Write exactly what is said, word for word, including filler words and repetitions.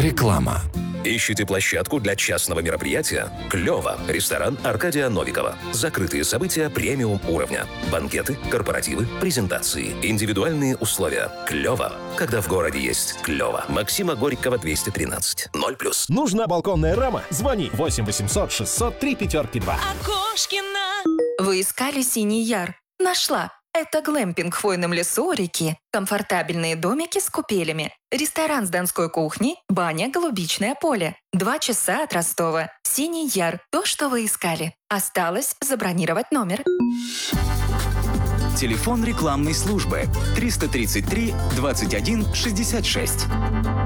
Реклама. Ищете площадку для частного мероприятия? Клево! Ресторан Аркадия Новикова. Закрытые события премиум уровня. Банкеты, корпоративы, презентации. Индивидуальные условия. Клево! Когда в городе есть клево. Максима Горького, двести тринадцать. ноль плюс. Нужна балконная рама? Звони восемь восемьсот шестьсот три пятерки два. Окошкина. Вы искали синий яр? Нашла. Это глэмпинг в хвойном лесу у реки. Комфортабельные домики с купелями. Ресторан с донской кухней. Баня, голубичное поле. Два часа от Ростова. Синий яр. То, что вы искали. Осталось забронировать номер. Телефон рекламной службы триста тридцать три двадцать один шестьдесят шесть.